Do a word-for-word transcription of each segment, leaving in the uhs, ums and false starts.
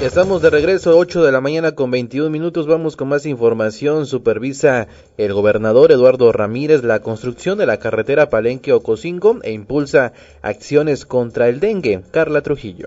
Estamos de regreso, ocho de la mañana con veintiún minutos, vamos con más información. Supervisa el gobernador Eduardo Ramírez la construcción de la carretera Palenque-Ocosingo e impulsa acciones contra el dengue. Carla Trujillo.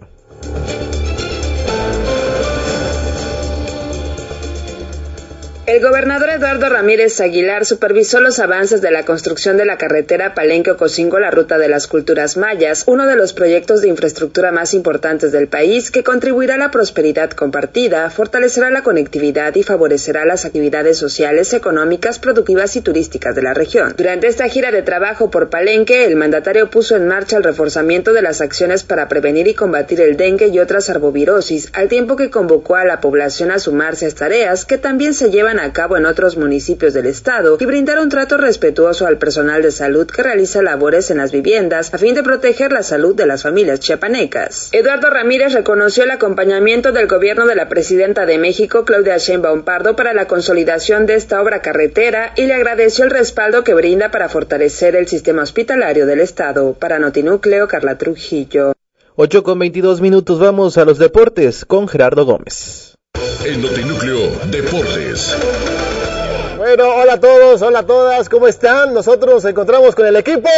El gobernador Eduardo Ramírez Aguilar supervisó los avances de la construcción de la carretera Palenque-Ocosingo, la ruta de las culturas mayas, uno de los proyectos de infraestructura más importantes del país que contribuirá a la prosperidad compartida, fortalecerá la conectividad y favorecerá las actividades sociales, económicas, productivas y turísticas de la región. Durante esta gira de trabajo por Palenque, el mandatario puso en marcha el reforzamiento de las acciones para prevenir y combatir el dengue y otras arbovirosis, al tiempo que convocó a la población a sumarse a tareas que también se llevan a cabo en otros municipios del estado y brindar un trato respetuoso al personal de salud que realiza labores en las viviendas a fin de proteger la salud de las familias chiapanecas. Eduardo Ramírez reconoció el acompañamiento del gobierno de la presidenta de México, Claudia Sheinbaum Pardo, para la consolidación de esta obra carretera y le agradeció el respaldo que brinda para fortalecer el sistema hospitalario del estado. Para Notinúcleo, Carla Trujillo. ocho con veintidós minutos, vamos a los deportes con Gerardo Gómez. El Notinúcleo Deportes. Bueno, hola a todos, hola a todas, ¿cómo están? Nosotros nos encontramos con el equipo.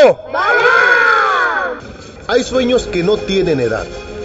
¡Vamos! Hay sueños que no tienen edad.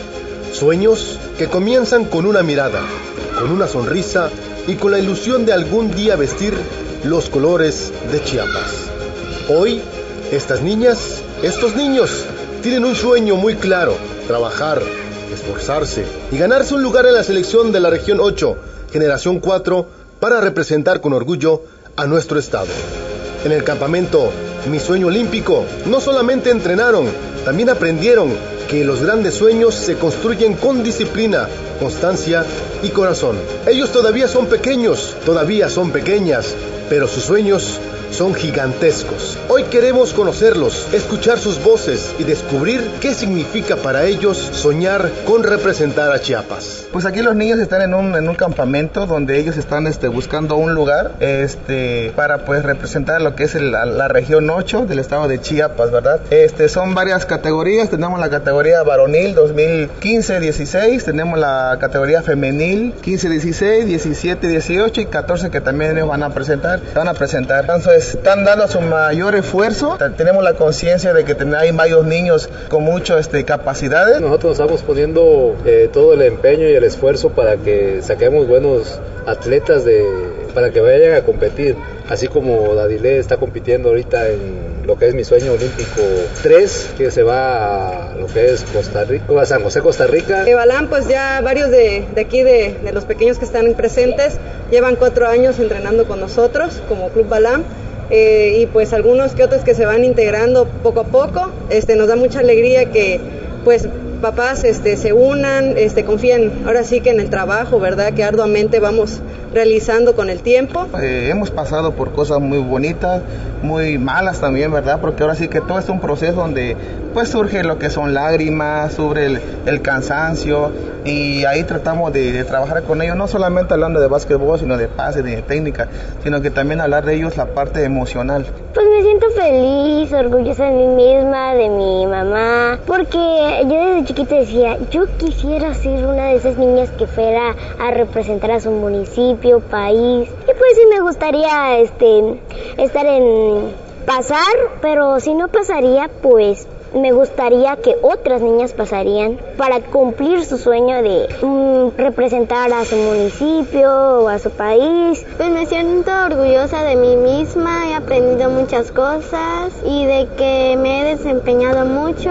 Sueños que comienzan con una mirada, con una sonrisa y con la ilusión de algún día vestir los colores de Chiapas. Hoy, estas niñas, estos niños, tienen un sueño muy claro: trabajar, esforzarse y ganarse un lugar en la selección de la región ocho, generación cuatro, para representar con orgullo a nuestro estado. En el campamento Mi Sueño Olímpico no solamente entrenaron, también aprendieron que los grandes sueños se construyen con disciplina, constancia y corazón. Ellos todavía son pequeños, todavía son pequeñas, pero sus sueños son gigantescos. Hoy queremos conocerlos, escuchar sus voces y descubrir qué significa para ellos soñar con representar a Chiapas. Pues aquí los niños están en un, en un campamento donde ellos están este, buscando un lugar este, para pues representar lo que es el, la, la región ocho del estado de Chiapas, ¿verdad? Este, son varias categorías. Tenemos la categoría varonil dos mil quince dieciséis, tenemos la categoría femenil quince dieciséis, diecisiete dieciocho y catorce que también ellos van a presentar, van a presentar. Entonces están dando su mayor esfuerzo. Tenemos la conciencia de que hay varios niños con muchas este, capacidades. Nosotros estamos poniendo eh, todo el empeño y el esfuerzo para que saquemos buenos atletas de, para que vayan a competir, así como Dadilé está compitiendo ahorita en lo que es Mi Sueño Olímpico tres, que se va a lo que es Costa Rica, a San José, Costa Rica. De Balam, pues ya varios de, de aquí, de, de los pequeños que están presentes, llevan cuatro años entrenando con nosotros como Club Balam. Eh, y pues algunos que otros que se van integrando poco a poco. Este, nos da mucha alegría que pues papás este, se unan, este, confían ahora sí que en el trabajo, ¿verdad? Que arduamente vamos realizando con el tiempo. Eh, hemos pasado por cosas muy bonitas, muy malas también, ¿verdad? Porque ahora sí que todo es un proceso donde pues surge lo que son lágrimas, sobre el, el cansancio, y ahí tratamos de, de trabajar con ellos, no solamente hablando de básquetbol, sino de pase, de técnica, sino que también hablar de ellos la parte emocional. Pues me siento feliz, orgullosa de mí misma, de mi mamá, porque yo desde chiquita decía, yo quisiera ser una de esas niñas que fuera a representar a su municipio, país, y pues sí me gustaría este, estar en pasar, pero si no pasaría, pues me gustaría que otras niñas pasarían para cumplir su sueño de um, representar a su municipio o a su país. Pues me siento orgullosa de mí misma, he aprendido muchas cosas y de que me he desempeñado mucho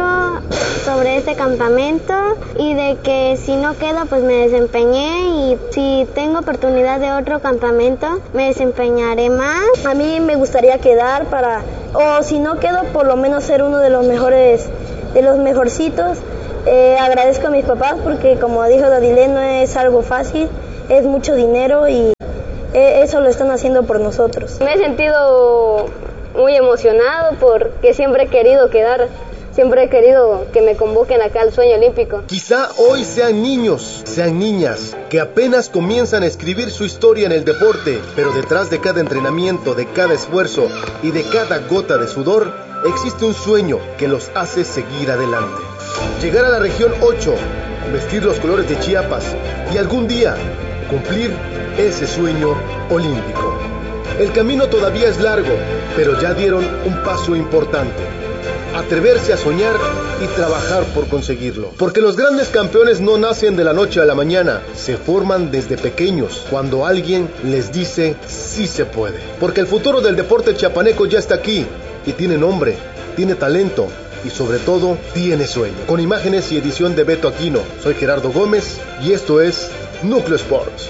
sobre este campamento, y de que si no quedo pues me desempeñé, y si tengo oportunidad de otro campamento me desempeñaré más. A mí me gustaría quedar para, o si no quedo, por lo menos ser uno de los mejores de los mejorcitos. Eh, agradezco a mis papás porque, como dijo Dadilé, no es algo fácil, es mucho dinero y eh, eso lo están haciendo por nosotros. Me he sentido muy emocionado porque siempre he querido quedar, siempre he querido que me convoquen acá al Sueño Olímpico. Quizá hoy sean niños, sean niñas, que apenas comienzan a escribir su historia en el deporte, pero detrás de cada entrenamiento, de cada esfuerzo y de cada gota de sudor, existe un sueño que los hace seguir adelante. Llegar a la región ocho, vestir los colores de Chiapas y algún día cumplir ese sueño olímpico. El camino todavía es largo, pero ya dieron un paso importante. Atreverse a soñar y trabajar por conseguirlo. Porque los grandes campeones no nacen de la noche a la mañana, se forman desde pequeños, cuando alguien les dice sí se puede. Porque el futuro del deporte chiapaneco ya está aquí, y tiene nombre, tiene talento, y sobre todo, tiene sueño. Con imágenes y edición de Beto Aquino, soy Gerardo Gómez, y esto es Núcleo Sports.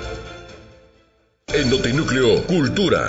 En Notinúcleo, Cultura.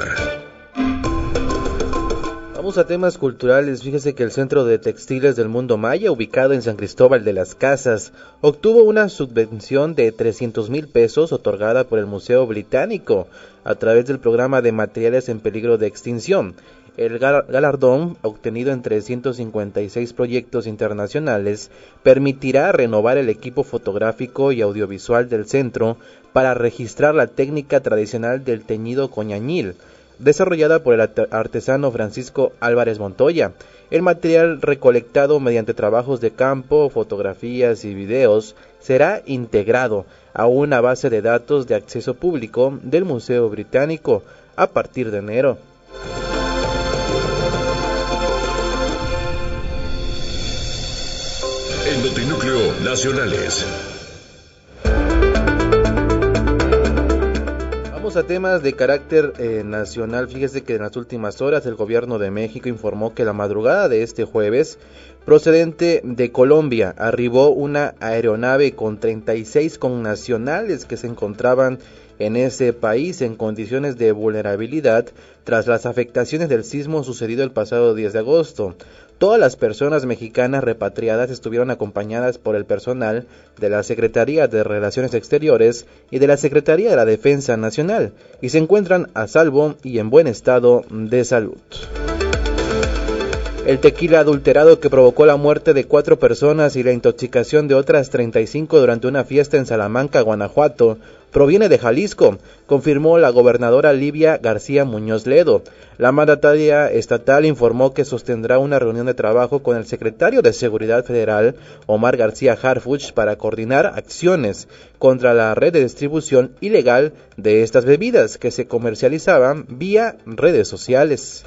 Vamos a temas culturales. Fíjese que el Centro de Textiles del Mundo Maya, ubicado en San Cristóbal de las Casas, obtuvo una subvención de trescientos mil pesos otorgada por el Museo Británico a través del programa de materiales en peligro de extinción. El galardón, obtenido entre ciento cincuenta y seis proyectos internacionales, permitirá renovar el equipo fotográfico y audiovisual del centro para registrar la técnica tradicional del teñido coñañil, desarrollada por el artesano Francisco Álvarez Montoya. El material recolectado mediante trabajos de campo, fotografías y videos será integrado a una base de datos de acceso público del Museo Británico a partir de enero. En Notinúcleo Nacionales. A temas de carácter eh, nacional. Fíjese que en las últimas horas el gobierno de México informó que la madrugada de este jueves, procedente de Colombia, arribó una aeronave con treinta y seis connacionales que se encontraban en ese país en condiciones de vulnerabilidad tras las afectaciones del sismo sucedido el pasado diez de agosto. Todas las personas mexicanas repatriadas estuvieron acompañadas por el personal de la Secretaría de Relaciones Exteriores y de la Secretaría de la Defensa Nacional y se encuentran a salvo y en buen estado de salud. El tequila adulterado que provocó la muerte de cuatro personas y la intoxicación de otras treinta y cinco durante una fiesta en Salamanca, Guanajuato, proviene de Jalisco, confirmó la gobernadora Livia García Muñoz Ledo. La mandataria estatal informó que sostendrá una reunión de trabajo con el secretario de Seguridad Federal, Omar García Harfuch, para coordinar acciones contra la red de distribución ilegal de estas bebidas que se comercializaban vía redes sociales.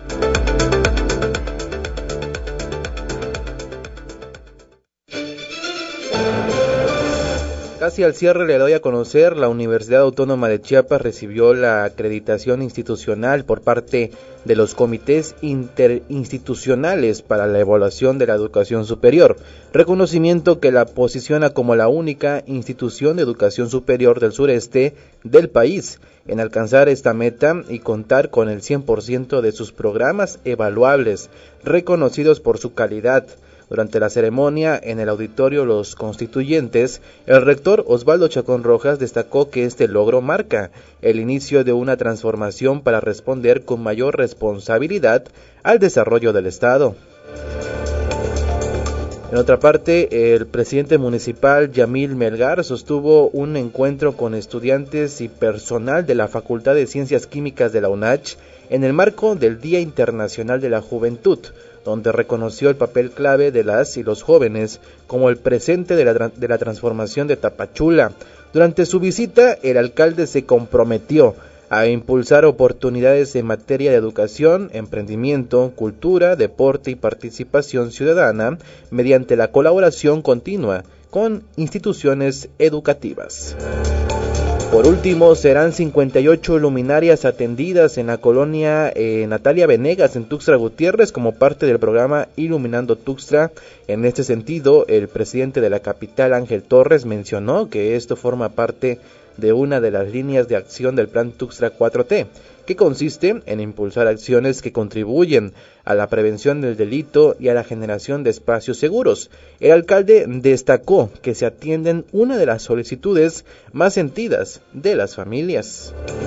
Casi al cierre le doy a conocer, la Universidad Autónoma de Chiapas recibió la acreditación institucional por parte de los comités interinstitucionales para la evaluación de la educación superior, reconocimiento que la posiciona como la única institución de educación superior del sureste del país en alcanzar esta meta y contar con el cien por ciento de sus programas evaluables, reconocidos por su calidad. Durante la ceremonia en el auditorio Los Constituyentes, el rector Osvaldo Chacón Rojas destacó que este logro marca el inicio de una transformación para responder con mayor responsabilidad al desarrollo del Estado. En otra parte, el presidente municipal Yamil Melgar sostuvo un encuentro con estudiantes y personal de la Facultad de Ciencias Químicas de la UNACH en el marco del Día Internacional de la Juventud, donde reconoció el papel clave de las y los jóvenes como el presente de la, de la transformación de Tapachula. Durante su visita, el alcalde se comprometió a impulsar oportunidades en materia de educación, emprendimiento, cultura, deporte y participación ciudadana mediante la colaboración continua con instituciones educativas. Por último, serán cincuenta y ocho luminarias atendidas en la colonia eh, Natalia Venegas en Tuxtla Gutiérrez como parte del programa Iluminando Tuxtla. En este sentido, el presidente de la capital, Ángel Torres, mencionó que esto forma parte de una de las líneas de acción del Plan Tuxtla cuatro T, que consiste en impulsar acciones que contribuyen a la prevención del delito y a la generación de espacios seguros. El alcalde destacó que se atienden una de las solicitudes más sentidas de las familias.